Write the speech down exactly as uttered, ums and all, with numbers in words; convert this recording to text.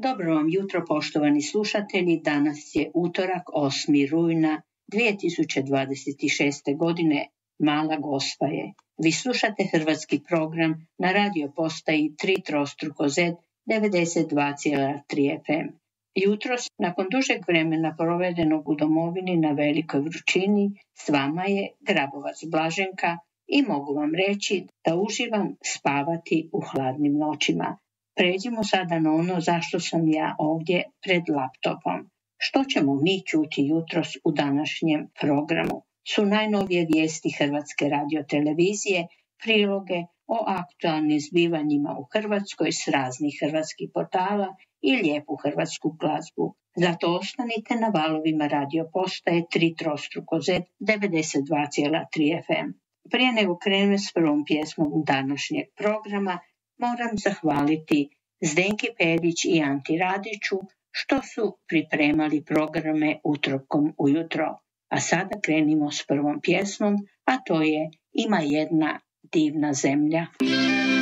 Dobro vam jutro, poštovani slušatelji. Danas je utorak, osmi rujna dvije tisuće dvadeset šeste. godine. Mala Gospa je. Vi slušate hrvatski program na radio postaji tri trostruko zet devedeset dva zarez tri ef em. Jutros, nakon dužeg vremena provedenog u domovini na velikoj vrućini, s vama je Grabovac Blaženka i mogu vam reći da uživam spavati u hladnim noćima. Pređimo sada na ono zašto sam ja ovdje pred laptopom. Što ćemo mi čuti jutros u današnjem programu? Su najnovije vijesti Hrvatske radiotelevizije, priloge o aktualnim zbivanjima u Hrvatskoj s raznih hrvatskih portala i lijepu hrvatsku glazbu. Zato ostanite na valovima radio postaje tri trostruko zet devedeset dva zarez tri ef em. Prije nego krenem s prvom pjesmom današnjeg programa, moram zahvaliti Zdenki Perić i Anti Radiću što su pripremali programe utorkom ujutro. A sada krenimo s prvom pjesmom, a to je Ima jedna divna zemlja.